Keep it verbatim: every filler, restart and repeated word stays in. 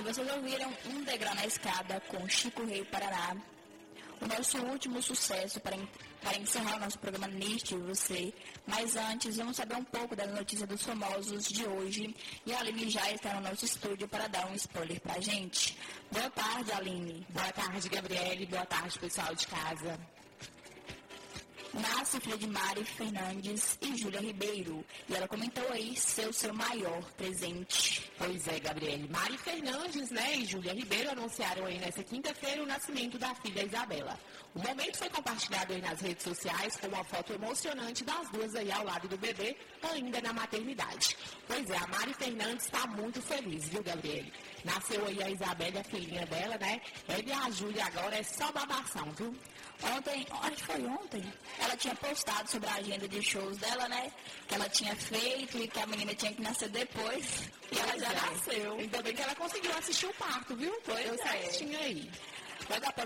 vocês ouviram Um Degrau na Escada com Chico Rei Paraná. O nosso último sucesso para, para encerrar o nosso programa Neste Você. Mas antes, vamos saber um pouco das notícias dos famosos de hoje. E a Aline já está no nosso estúdio para dar um spoiler pra gente. Boa tarde, Aline. Boa tarde, Gabriele. Boa tarde, pessoal de casa. Nasce filha de Mari Fernandes e Júlia Ribeiro. E ela comentou aí seu seu maior presente. Pois é, Gabriele. Mari Fernandes, né, e Júlia Ribeiro anunciaram aí nessa quinta-feira o nascimento da filha Isabela. O momento foi compartilhado aí nas redes sociais com uma foto emocionante das duas aí ao lado do bebê, ainda na maternidade. Pois é, a Mari Fernandes está muito feliz, viu, Gabriele? Nasceu aí a Isabela, a filhinha dela, né? Ela e a Júlia agora é só babação, viu? Ontem, acho que foi ontem, ela tinha postado sobre a agenda de shows dela, né? Que ela tinha feito e que a menina tinha que nascer depois. E ela já é. nasceu. Ainda bem que ela conseguiu assistir o parto, viu? Pois Deu é. certinho aí. Logo após